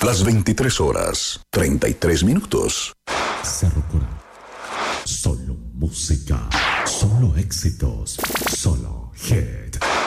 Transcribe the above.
Las 23 horas, 33 minutos. Cerro Corán. Solo música, solo éxitos, solo hits.